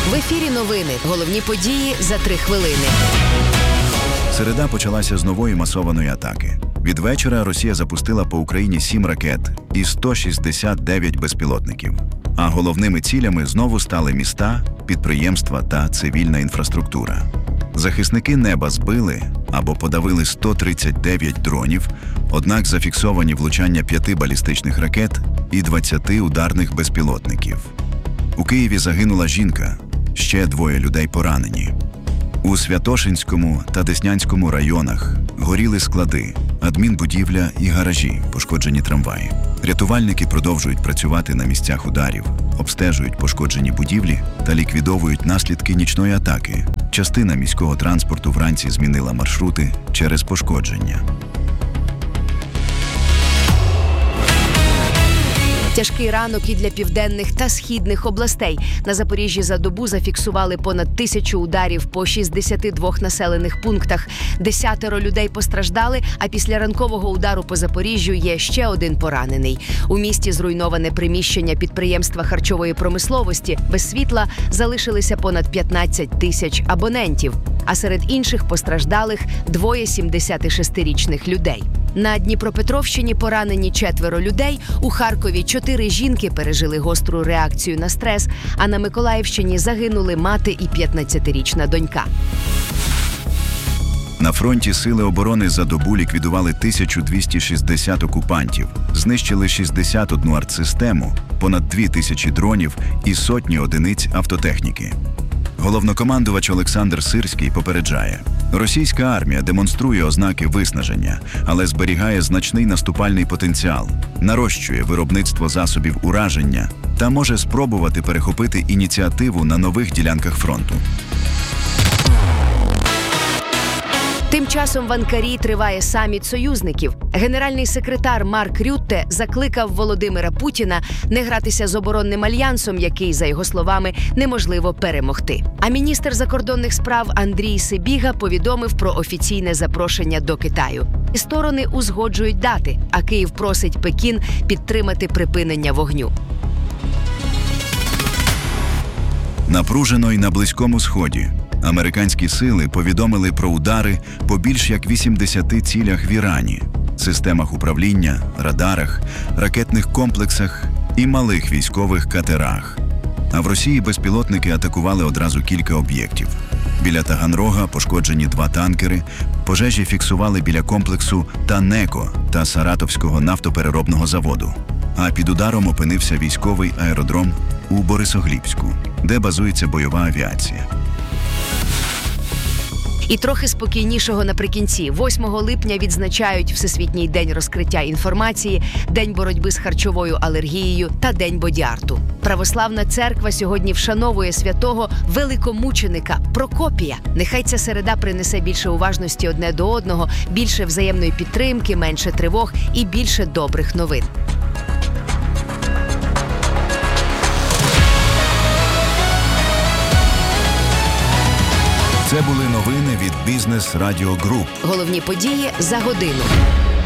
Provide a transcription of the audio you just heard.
В ефірі новини. Головні події за 3 хвилини. Середа почалася з нової масованої атаки. Від вечора Росія запустила по Україні 7 ракет і 169 безпілотників. А головними цілями знову стали міста, підприємства та цивільна інфраструктура. Захисники неба збили або подавили 139 дронів, однак зафіксовані влучання 5 балістичних ракет і 20 ударних безпілотників. У Києві загинула жінка, ще 2 людей поранені. У Святошинському та Деснянському районах горіли склади, адмінбудівля і гаражі, пошкоджені трамваї. Рятувальники продовжують працювати на місцях ударів, обстежують пошкоджені будівлі та ліквідовують наслідки нічної атаки. Частина міського транспорту вранці змінила маршрути через пошкодження. Тяжкий ранок і для південних та східних областей. На Запоріжжі за добу зафіксували понад 1000 ударів по 62 населених пунктах. 10 людей постраждали, а після ранкового удару по Запоріжжю є ще 1 поранений. У місті зруйноване приміщення підприємства харчової промисловості. Без світла залишилися понад 15 тисяч абонентів. А серед інших постраждалих 2 76-річних людей. На Дніпропетровщині поранені 4 людей, у Харкові 4 жінки пережили гостру реакцію на стрес, а на Миколаївщині загинули мати і 15-річна донька. На фронті Сили оборони за добу ліквідували 1260 окупантів, знищили 61 артсистему, понад 2000 дронів і сотні одиниць автотехніки. Головнокомандувач Олександр Сирський попереджає: російська армія демонструє ознаки виснаження, але зберігає значний наступальний потенціал, нарощує виробництво засобів ураження та може спробувати перехопити ініціативу на нових ділянках фронту. Тим часом в Анкарі триває саміт союзників. Генеральний секретар Марк Рютте закликав Володимира Путіна не гратися з оборонним альянсом, який, за його словами, неможливо перемогти. А міністр закордонних справ Андрій Сибіга повідомив про офіційне запрошення до Китаю. Сторони узгоджують дати, а Київ просить Пекін підтримати припинення вогню. Напружено й на Близькому Сході. Американські сили повідомили про удари по більш як 80 цілях в Ірані, системах управління, радарах, ракетних комплексах і малих військових катерах. А в Росії безпілотники атакували одразу кілька об'єктів. Біля Таганрога пошкоджені 2 танкери, пожежі фіксували біля комплексу Танеко та Саратовського нафтопереробного заводу. А під ударом опинився військовий аеродром у Борисоглібську, де базується бойова авіація. І трохи спокійнішого наприкінці. 8 липня відзначають Всесвітній день розкриття інформації, День боротьби з харчовою алергією та День боді-арту. Православна церква сьогодні вшановує святого великомученика Прокопія. Нехай ця середа принесе більше уважності одне до одного, більше взаємної підтримки, менше тривог і більше добрих новин. Це були новини від Бізнес Радіо Груп. Головні події за годину.